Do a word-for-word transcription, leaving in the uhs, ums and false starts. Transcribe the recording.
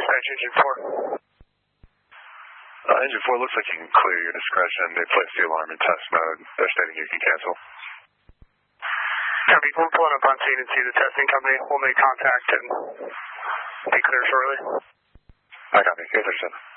Dispatch Engine four. Uh, Engine four looks like you can clear your discretion. They placed the alarm in test mode. They're stating you can cancel. Copy. We'll pull up on scene and see the testing company. We'll make contact and be clear shortly. I copy. eight thirty-seven.